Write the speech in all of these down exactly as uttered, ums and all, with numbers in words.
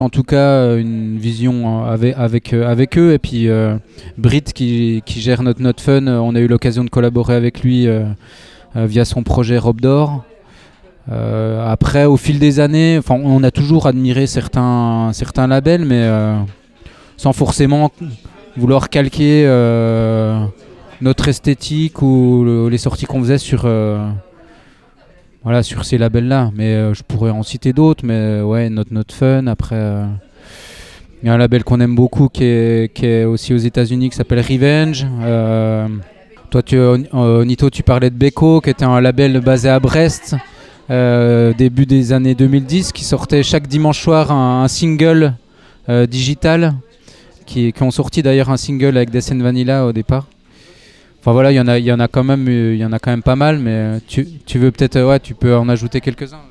En tout cas, une vision avec, avec, avec eux. Et puis euh, Britt qui, qui gère notre Not Fun, on a eu l'occasion de collaborer avec lui euh, euh, via son projet Robe d'Or. Euh, après, au fil des années, on a toujours admiré certains, certains labels, mais euh, sans forcément vouloir calquer euh, notre esthétique ou le, les sorties qu'on faisait sur... Euh, Voilà, sur ces labels-là, mais euh, je pourrais en citer d'autres, mais euh, ouais, Not Not Fun, après, il euh, y a un label qu'on aime beaucoup qui est, qui est aussi aux États-Unis qui s'appelle Revenge. Euh, toi, tu, euh, Nito, tu parlais de Beko, qui était un label basé à Brest, euh, début des années deux mille dix, qui sortait chaque dimanche soir un, un single euh, digital, qui, qui ont sorti d'ailleurs un single avec Death and Vanilla au départ. Enfin voilà, il y en a, il y en a quand même, il y en a quand même pas mal, mais tu, tu veux peut-être, ouais, tu peux en ajouter quelques-uns.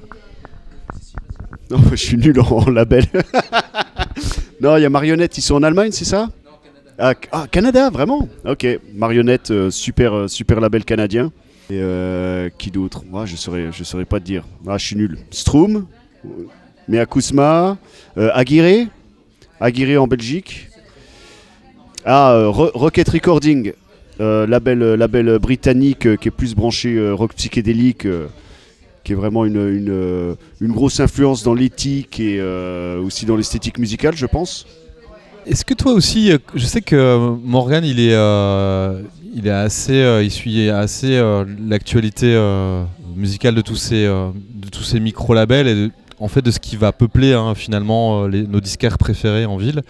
Non, je suis nul en, en label. Non, il y a Marionnette, ils sont en Allemagne, c'est ça ? Non, Canada. Ah, ah, Canada, vraiment ? Ok, Marionnette, euh, super, euh, super label canadien. Et euh, qui d'autre ? Moi, je saurais, je saurais pas te dire. Ah, je suis nul. Stroom, Mea Kusma, euh, Aguirre, Aguirre en Belgique. Ah, euh, Ro- Rocket Recording. Euh, label, label britannique euh, qui est plus branché euh, rock psychédélique, euh, qui est vraiment une, une, euh, une grosse influence dans l'éthique et euh, aussi dans l'esthétique musicale, je pense. Est-ce que toi aussi, je sais que Morgan, il est, euh, il est assez, euh, il suit assez euh, l'actualité euh, musicale de tous ces, euh, de tous ces micro-labels et de, en fait de ce qui va peupler hein, finalement les, nos disquaires préférés en ville.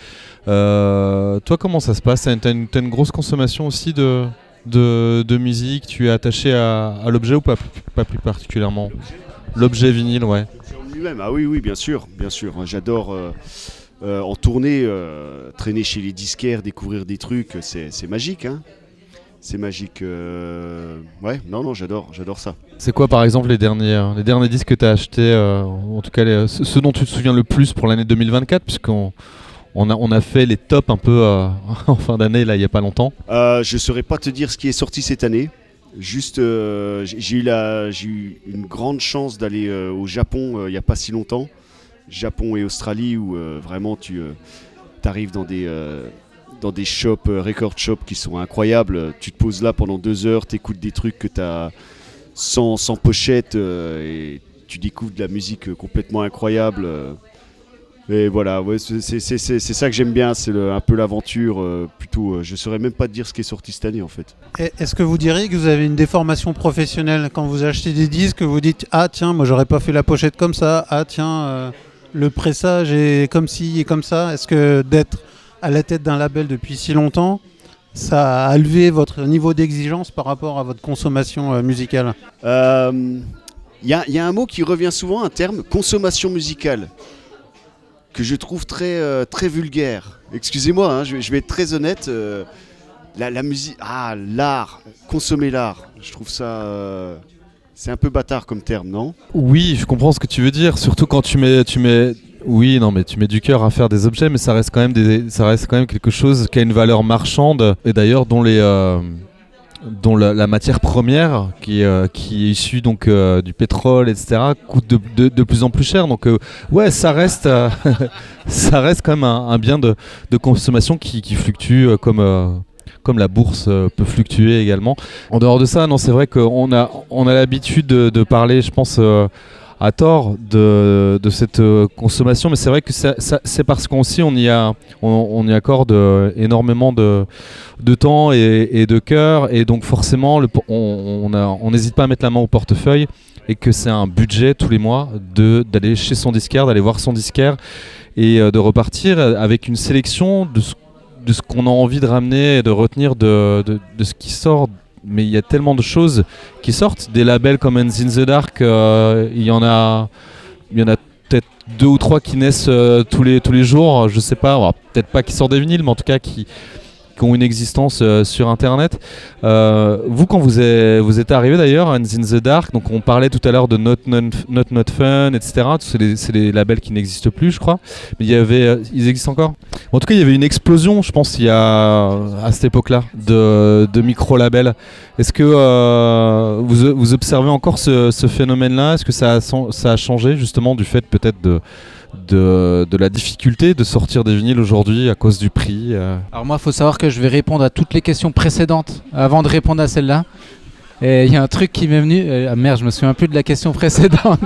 Euh, toi, comment ça se passe ? T'as une, t'as une grosse consommation aussi de, de, de musique ? Tu es attaché à, à l'objet ou pas, pas plus particulièrement ? L'objet vinyle, ouais. Lui-même, ah oui, oui, bien sûr, bien sûr. J'adore euh, euh, en tournée, euh, traîner chez les disquaires, découvrir des trucs, c'est, c'est magique, hein. C'est magique. Euh... Ouais, non, non, j'adore, j'adore ça. C'est quoi, par exemple, les derniers, les derniers disques que tu as achetés, euh, en tout cas les, ceux dont tu te souviens le plus pour l'année deux mille vingt-quatre, puisqu'on on a, on a fait les tops un peu euh, en fin d'année, là, il n'y a pas longtemps. Euh, je ne saurais pas te dire ce qui est sorti cette année. Juste, euh, j'ai, eu la, j'ai eu une grande chance d'aller euh, au Japon euh, il n'y a pas si longtemps. Japon et Australie, où euh, vraiment tu euh, arrives dans des... Euh, dans des shops, euh, record shops qui sont incroyables. Tu te poses là pendant deux heures, tu écoutes des trucs que tu as sans, sans pochette euh, et tu découvres de la musique complètement incroyable. Euh. Et voilà, ouais, c'est, c'est, c'est, c'est ça que j'aime bien, c'est le, un peu l'aventure. Euh, plutôt, euh, je ne saurais même pas te dire ce qui est sorti cette année en fait. Et est-ce que vous diriez que vous avez une déformation professionnelle quand vous achetez des disques, vous dites « Ah tiens, moi j'aurais pas fait la pochette comme ça, ah tiens, euh, le pressage est comme ci et comme ça ». Est-ce que d'être à la tête d'un label depuis si longtemps, ça a élevé votre niveau d'exigence par rapport à votre consommation euh, musicale ? Il euh, y, y a un mot qui revient souvent, un terme, consommation musicale, que je trouve très, euh, très vulgaire. Excusez-moi, hein, je, je vais être très honnête. Euh, la, la musique, ah, l'art, consommer l'art, je trouve ça... Euh, c'est un peu bâtard comme terme, non ? Oui, je comprends ce que tu veux dire, surtout quand tu mets... Tu mets... Oui, non, mais tu mets du cœur à faire des objets, mais ça reste quand même des, ça reste quand même quelque chose qui a une valeur marchande et d'ailleurs dont les, euh, dont la, la matière première qui, euh, qui est issue donc euh, du pétrole, et cetera, coûte de, de, de plus en plus cher. Donc euh, ouais, ça reste, euh, ça reste quand même un, un bien de, de consommation qui, qui fluctue euh, comme. Euh, comme la bourse euh, peut fluctuer également. En dehors de ça, non, c'est vrai qu'on a, on a l'habitude de, de parler, je pense, euh, à tort de, de cette euh, consommation, mais c'est vrai que ça, ça, c'est parce qu'on aussi on y, a, on, on y accorde euh, énormément de, de temps et, et de cœur, et donc forcément, le, on n'hésite pas à mettre la main au portefeuille, et que c'est un budget tous les mois de, d'aller chez son disquaire, d'aller voir son disquaire, et euh, de repartir avec une sélection de ce de ce qu'on a envie de ramener et de retenir de, de, de ce qui sort. Mais il y a tellement de choses qui sortent. Des labels comme Hands in the Dark, euh, il y en a, il y en a peut-être deux ou trois qui naissent euh, tous, les, tous les jours. Je sais pas, alors, peut-être pas qui sortent des vinyles, mais en tout cas qui, qui ont une existence euh, sur Internet. Euh, vous, quand vous êtes, vous êtes arrivé d'ailleurs, Hands in the Dark, donc on parlait tout à l'heure de Not Not, Not, Not Fun, et cetera. C'est des, c'est des labels qui n'existent plus, je crois. Mais il y avait, euh, ils existent encore. En tout cas, il y avait une explosion, je pense, il y a, à cette époque-là, de, de micro-labels. Est-ce que euh, vous, vous observez encore ce, ce phénomène-là ? Est-ce que ça a, ça a changé, justement, du fait peut-être de, de, de la difficulté de sortir des vinyles aujourd'hui à cause du prix euh. Alors moi, il faut savoir que je vais répondre à toutes les questions précédentes avant de répondre à celle-là. Et il y a un truc qui m'est venu. Euh, ah merde, je me souviens plus de la question précédente.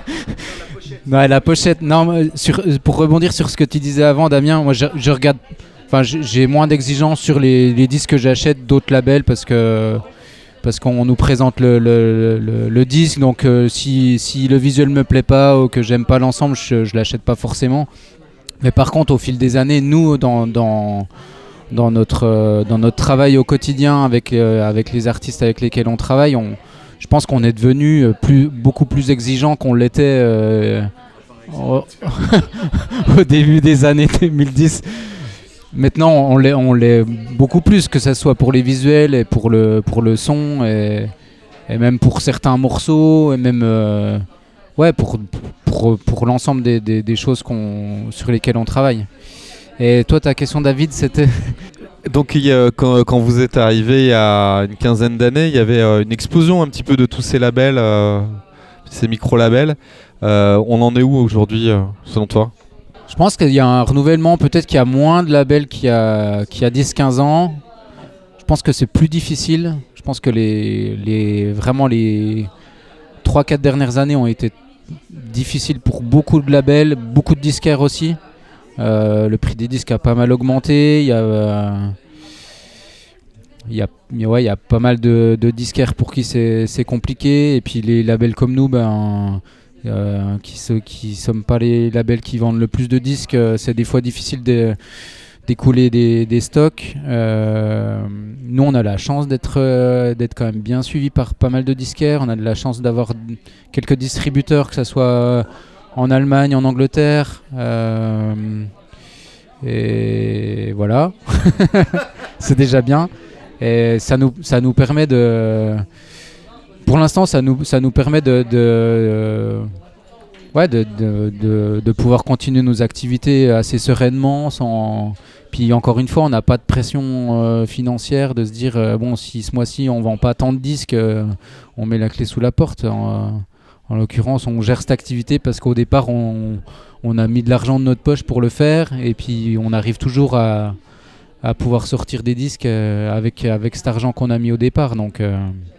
Non, la pochette. Non, sur, pour rebondir sur ce que tu disais avant, Damien, moi je, je regarde. Enfin, j'ai moins d'exigences sur les, les disques que j'achète d'autres labels parce que parce qu'on nous présente le, le, le, le disque. Donc, euh, si, si le visuel me plaît pas ou que j'aime pas l'ensemble, je, je l'achète pas forcément. Mais par contre, au fil des années, nous, dans dans dans notre euh, dans notre travail au quotidien avec euh, avec les artistes avec lesquels on travaille, on je pense qu'on est devenu plus, beaucoup plus exigeant qu'on l'était euh, au, au début des années deux mille dix. Maintenant, on l'est, on l'est beaucoup plus, que ce soit pour les visuels et pour le, pour le son, et, et même pour certains morceaux, et même euh, ouais, pour, pour, pour l'ensemble des, des, des choses qu'on, sur lesquelles on travaille. Et toi, ta question, David, c'était... Donc il y a, quand, quand vous êtes arrivé il y a une quinzaine d'années, il y avait euh, une explosion un petit peu de tous ces labels, euh, ces micro-labels. Euh, on en est où aujourd'hui, euh, selon toi ? Je pense qu'il y a un renouvellement, peut-être qu'il y a moins de labels qu'il y a, qu'il y a dix quinze ans. Je pense que c'est plus difficile. Je pense que les, les, vraiment les trois quatre dernières années ont été difficiles pour beaucoup de labels, beaucoup de disquaires aussi. Euh, le prix des disques a pas mal augmenté. Il y a, euh, il y a, ouais, il y a pas mal de, de disquaires pour qui c'est, c'est compliqué. Et puis les labels comme nous, ben, euh, qui ne qui sommes pas les labels qui vendent le plus de disques, euh, c'est des fois difficile de, d'écouler des, des stocks. Euh, nous, on a la chance d'être, euh, d'être quand même bien suivis par pas mal de disquaires. On a de la chance d'avoir quelques distributeurs, que ce soit en Allemagne, en Angleterre, euh, et voilà, c'est déjà bien. Et ça nous, ça nous permet de, pour l'instant, ça nous, ça nous permet de, de, euh, ouais, de, de, de, de pouvoir continuer nos activités assez sereinement, sans. Puis encore une fois, on n'a pas de pression euh, financière de se dire euh, bon, si ce mois-ci on vend pas tant de disques, euh, on met la clé sous la porte. En, En l'occurrence, on gère cette activité parce qu'au départ, on, on a mis de l'argent de notre poche pour le faire, et puis on arrive toujours à, à pouvoir sortir des disques euh, avec, avec cet argent qu'on a mis au départ. Donc, euh,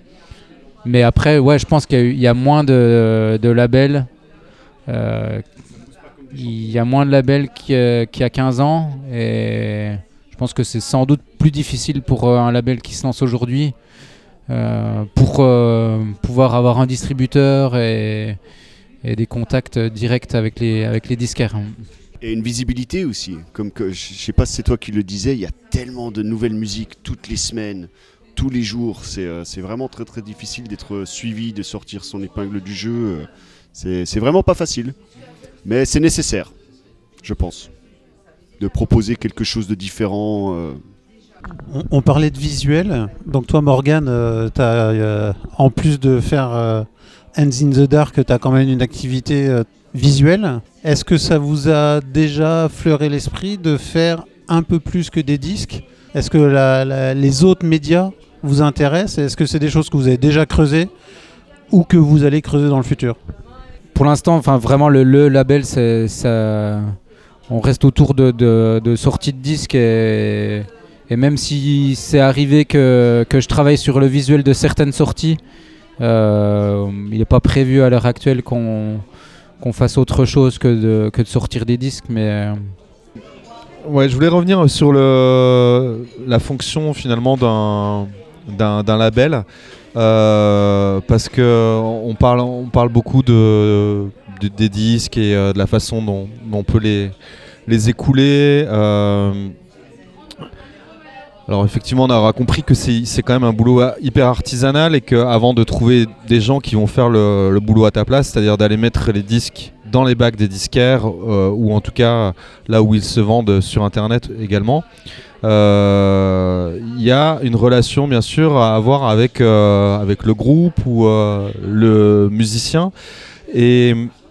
mais après, ouais, je pense qu'il y a, eu, il y a moins de, de labels. Euh, il y a moins de labels qu'il y a quinze ans, et je pense que c'est sans doute plus difficile pour un label qui se lance aujourd'hui. Euh, pour euh, pouvoir avoir un distributeur et, et des contacts directs avec les, avec les disquaires. Et une visibilité aussi, comme que, je ne sais pas si c'est toi qui le disais, il y a tellement de nouvelles musiques toutes les semaines, tous les jours, c'est, euh, c'est vraiment très très difficile d'être suivi, de sortir son épingle du jeu, c'est, c'est vraiment pas facile, mais c'est nécessaire, je pense, de proposer quelque chose de différent. euh, On, on parlait de visuel, donc toi Morgane, euh, t'as, euh, en plus de faire euh, Hands in the Dark, tu as quand même une activité euh, visuelle. Est-ce que ça vous a déjà fleuré l'esprit de faire un peu plus que des disques ? Est-ce que la, la, les autres médias vous intéressent ? Est-ce que c'est des choses que vous avez déjà creusées ou que vous allez creuser dans le futur ? Pour l'instant, enfin vraiment le, le label, c'est, ça, on reste autour de, de, de sorties de disques, et Et même si c'est arrivé que, que je travaille sur le visuel de certaines sorties, euh, il n'est pas prévu à l'heure actuelle qu'on, qu'on fasse autre chose que de, que de sortir des disques. Mais euh... ouais, je voulais revenir sur le, la fonction finalement d'un, d'un, d'un label, euh, parce qu'on parle, on parle beaucoup de, de, des disques et euh, de la façon dont, dont on peut les, les écouler. Euh, Alors effectivement, on aura compris que c'est, c'est quand même un boulot hyper artisanal, et qu'avant de trouver des gens qui vont faire le, le boulot à ta place, c'est-à-dire d'aller mettre les disques dans les bacs des disquaires, euh, ou en tout cas là où ils se vendent sur Internet également, il euh, y a une relation bien sûr à avoir avec, euh, avec le groupe ou euh, le musicien. Et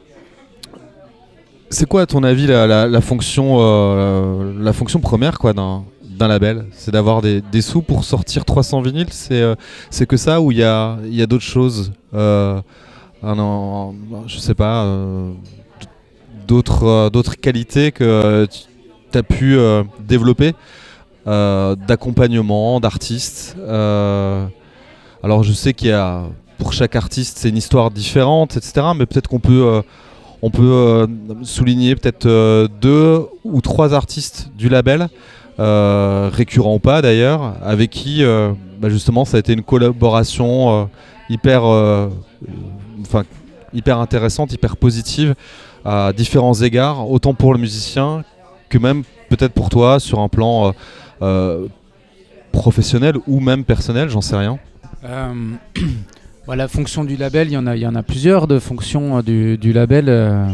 c'est quoi à ton avis la, la, la, fonction, euh, la fonction première quoi, d'un d'un label? C'est d'avoir des, des sous pour sortir trois cents vinyles? C'est, euh, c'est que ça, ou il y a, y a d'autres choses, euh, un, un, je sais pas, euh, d'autres, euh, d'autres qualités que tu as pu euh, développer, euh, d'accompagnement, d'artistes. Euh, alors je sais qu'il y a, pour chaque artiste, c'est une histoire différente, et cetera. Mais peut-être qu'on peut, euh, on peut euh, souligner peut-être euh, deux ou trois artistes du label, euh, récurrents ou pas d'ailleurs, avec qui euh, bah justement ça a été une collaboration euh, hyper, euh, enfin, hyper intéressante, hyper positive à différents égards, autant pour le musicien que même peut-être pour toi sur un plan euh, euh, professionnel ou même personnel, j'en sais rien. Euh, bah, la fonction du label, il y en a, il y en a plusieurs de fonctions euh, du, du label. Euh,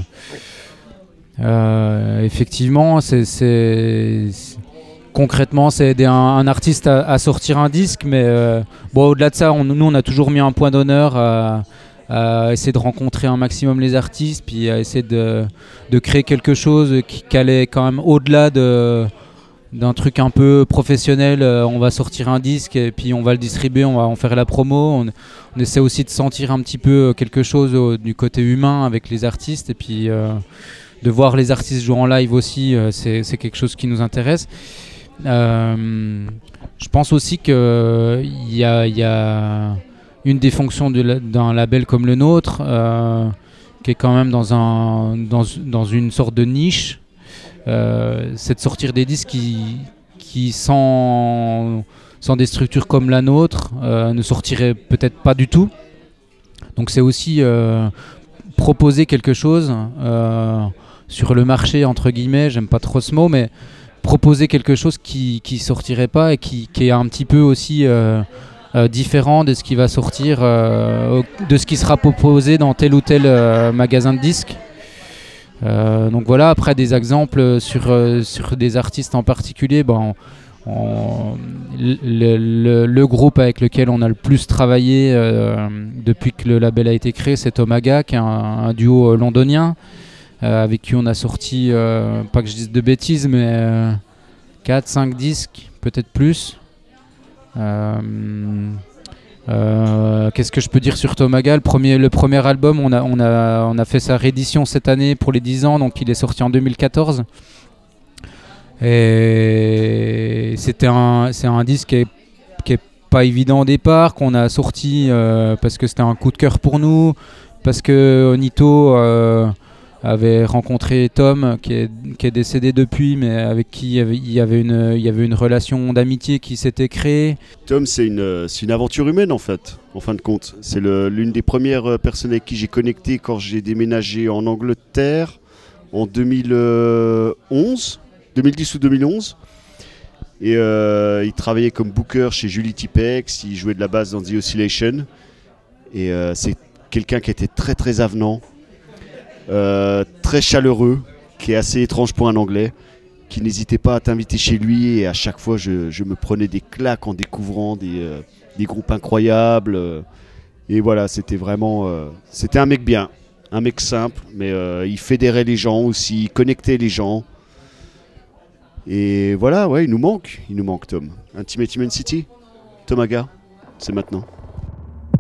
euh, effectivement, c'est, c'est, c'est- concrètement, c'est aider un, un artiste à, à sortir un disque, mais euh, bon, au-delà de ça, on, nous, on a toujours mis un point d'honneur à, à essayer de rencontrer un maximum les artistes, puis à essayer de, de créer quelque chose qui, qui allait quand même au-delà de d'un truc un peu professionnel. Euh, on va sortir un disque et puis on va le distribuer, on va en faire la promo. On, on essaie aussi de sentir un petit peu quelque chose au- du côté humain avec les artistes, et puis euh, de voir les artistes jouer en live aussi, euh, c'est, c'est quelque chose qui nous intéresse. Euh, je pense aussi qu'il y a, y a une des fonctions de la- d'un label comme le nôtre, euh, qui est quand même dans, un, dans, dans une sorte de niche. Euh, c'est de sortir des disques qui, qui sans, sans des structures comme la nôtre, euh, ne sortiraient peut-être pas du tout. Donc c'est aussi euh, proposer quelque chose euh, sur le marché, entre guillemets, j'aime pas trop ce mot, mais proposer quelque chose qui qui sortirait pas et qui, qui est un petit peu aussi euh, euh, différent de ce qui va sortir, euh, au- de ce qui sera proposé dans tel ou tel euh, magasin de disques. Euh, donc voilà, après des exemples sur, euh, sur des artistes en particulier, ben, on- on- le, le- le groupe avec lequel on a le plus travaillé euh, depuis que le label a été créé, c'est Tomaga, qui est un, un duo londonien, euh, avec qui on a sorti, euh, pas que je dise de bêtises, mais euh, quatre cinq disques, peut-être plus. Euh, euh, qu'est-ce que je peux dire sur Tomaga? Le premier, le premier album, on a, on, a, on a fait sa réédition cette année pour les dix ans, donc il est sorti en deux mille quatorze. Et c'était un, c'est un disque qui est, qui est pas évident au départ, qu'on a sorti euh, parce que c'était un coup de cœur pour nous, parce que Nito euh, avait rencontré Tom, qui est, qui est décédé depuis, mais avec qui il y avait, il y avait, une, il y avait une relation d'amitié qui s'était créée. Tom, c'est une, c'est une aventure humaine en fait, en fin de compte. C'est le- l'une des premières personnes avec qui j'ai connecté quand j'ai déménagé en Angleterre en deux mille onze, deux mille dix ou deux mille onze. Et euh, il travaillait comme booker chez Julie Tipex, il jouait de la basse dans The Oscillation. Et euh, c'est quelqu'un qui était très très avenant, euh, très chaleureux, qui est assez étrange pour un Anglais, qui n'hésitait pas à t'inviter chez lui, et à chaque fois je, je me prenais des claques en découvrant des, euh, des groupes incroyables. euh, et voilà, c'était vraiment... euh, c'était un mec bien, un mec simple, mais euh, il fédérait les gens aussi, il connectait les gens. Et voilà, ouais, il nous manque, il nous manque Tom. Ultimate Human City, Tomaga, c'est maintenant.